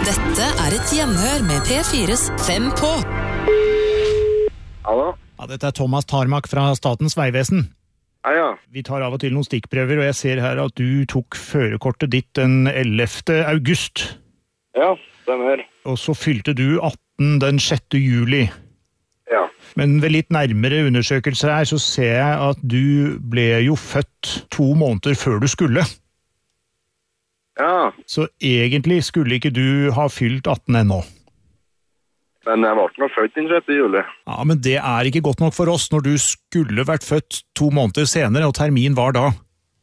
Dette et gjenhør med P4s 5 på. Hallo? Ja, dette Thomas Tarmak fra Statens Vegvesen. Ja. Vi tar av og til noen stikkprøver, og jeg ser her at du tok førerkortet ditt den 11. august. Ja, stemmer. Og så fylte du 18 den 6. juli. Ja. Men ved litt nærmere undersøkelser her, så ser jeg at du ble jo født 2 måneder før du skulle. Ja, Så egentlig skulle ikke du ha fylt 18 ennå. men jeg ble nå født den 6. juli. Ja, men det ikke godt nok for oss når du skulle vært født 2 måneder senere, og termin var da.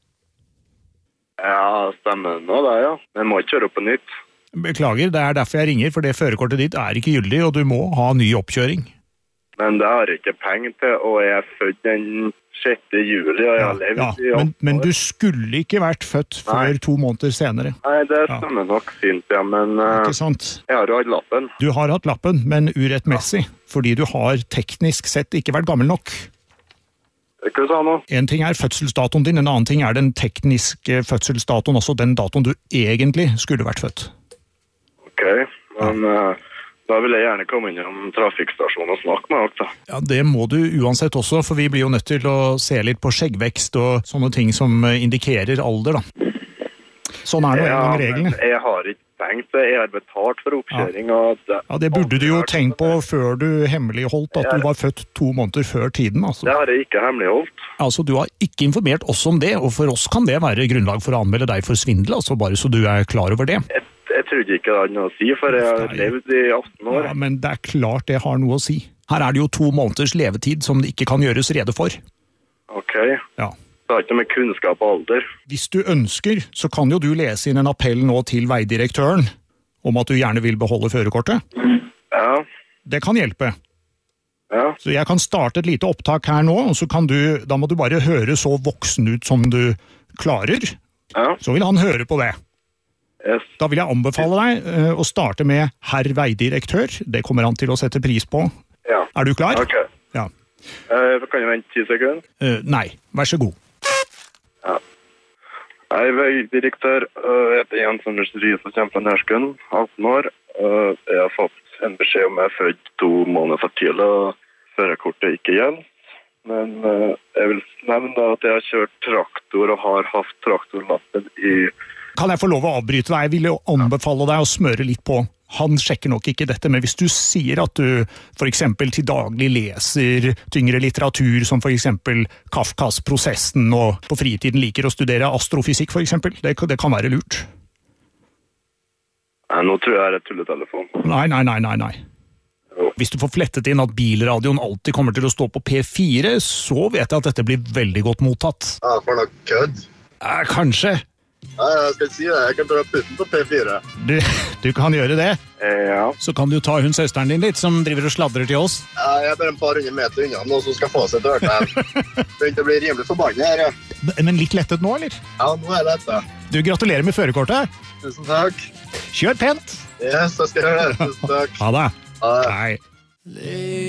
Ja, stemmer nå det, ja. Men jeg må ikke kjøre opp på nytt. Beklager, det derfor jeg ringer, for det førerkortet ditt ikke gyldig, og du må ha ny oppkjøring. Men det har jeg ikke penger til, og jeg født den 6. juli, og jeg har levd i 8 år. Men du skulle ikke vært født før 2 måneder senere. Nei, det stemmer nok fint, ja, men Ikke sant? jeg har jo hatt lappen. Du har hatt lappen, men urettmessig, fordi du har teknisk sett ikke vært gammel nok. Hva sa nå? En ting fødselsdatoen din, en annen ting den tekniske fødselsdatoen, også den datoen du egentlig skulle vært født. Ok, men da vil jeg gjerne komme innom trafikkstasjonen og snakke med dere. Ja, det må du uansett også, for vi blir jo nødt til å se litt på skjeggvekst og sånne ting som indikerer alder, da. Sånn nå en gang reglene. Men jeg har ikke tenkt det. Jeg har betalt for oppkjøring. Ja, det burde du jo tenkt på før du hemmeligholdt at du var født 2 måneder før tiden, altså. Det har jeg ikke hemmeligholdt. Altså, du har ikke informert oss om det, og for oss kan det være grunnlag for å anmelde deg for svindel, altså, bare så du klar over det. Jeg trodde ikke det hadde noe å si, for jeg har levd i 18 år. Ja, men det klart det har noe å si. Her det jo 2 måneders levetid som det ikke kan gjøres rede for. Ok. Ja. Det har ikke noe med kunnskap og alder. Hvis du ønsker, så kan jo du lese inn en appell nå til veidirektøren om at du gjerne vil beholde førerkortet. Ja. Det kan hjelpe. Ja. Så jeg kan starte et lite opptak her nå, og så da må du bare høre så voksen ut som du klarer. Ja. Så vil han høre på det. Yes. Da vil jeg anbefale deg å starte med herr veidirektør. Det kommer han til å sette pris på. Ja. Du klar? Ok. Ja. Kan jeg vente 10 sekunder? Nei, vær så god. Ja. Jeg veidirektør, heter Jens Anders Riese og kommer fra Nersken, 18 år. Jeg har fått en beskjed om jeg født 2 måneder for tidlig, og førerkortet ikke gjelder. Men jeg vil nevne da at jeg har kjørt traktor og har hatt traktorlappen i... Kan jeg få lov å avbryte deg? Jeg vil jo anbefale deg å smøre litt på. Han sjekker nok ikke dette, men hvis du sier at du for eksempel til daglig leser tyngre litteratur, som for eksempel Kafkas Prosessen, og på fritiden liker å studere astrofysikk for eksempel, det kan være lurt. Nei, nå tror jeg det tulletelefon. Nei. Hvis du får flettet inn at bilradioen alltid kommer til å stå på P4, så vet jeg at dette blir veldig godt mottatt. Ja, for noe kødd. Kanskje. Ja, jeg skal ikke si det. Jeg kan prøve putten på P4. Du kan gjøre det. Ja. Så kan du ta hun søsteren din litt, som driver og sladrer til oss. Ja, jeg er bare et par 100 meter unna noen som skal få seg til å høre det. Begynte å bli rimelig forbannet her, ja. Men litt lettet nå, eller? Ja, nå det etter. Du, gratulerer med førerkortet. Tusen takk. Kjør pent. Yes, jeg skal gjøre det. Tusen takk. Ha det. Ha det. Hei.